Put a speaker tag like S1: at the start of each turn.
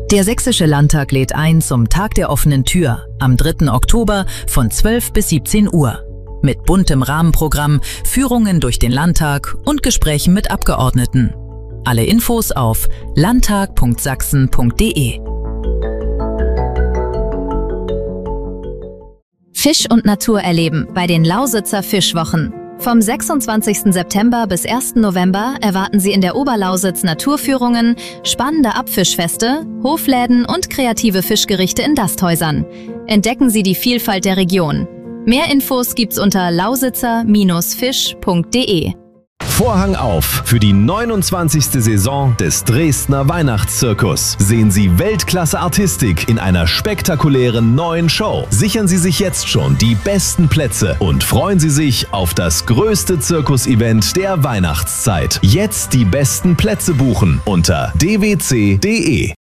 S1: Der Sächsische Landtag lädt ein zum Tag der offenen Tür am 3. Oktober von 12 bis 17 Uhr. Mit buntem Rahmenprogramm, Führungen durch den Landtag und Gesprächen mit Abgeordneten. Alle Infos auf landtag.sachsen.de.
S2: Fisch und Natur erleben bei den Lausitzer Fischwochen. Vom 26. September bis 1. November erwarten Sie in der Oberlausitz Naturführungen, spannende Abfischfeste, Hofläden und kreative Fischgerichte in Gasthäusern. Entdecken Sie die Vielfalt der Region. Mehr Infos gibt's unter lausitzer-fisch.de.
S3: Vorhang auf für die 29. Saison des Dresdner Weihnachtszirkus. Sehen Sie Weltklasse-Artistik in einer spektakulären neuen Show. Sichern Sie sich jetzt schon die besten Plätze und freuen Sie sich auf das größte Zirkusevent der Weihnachtszeit. Jetzt die besten Plätze buchen unter dwc.de.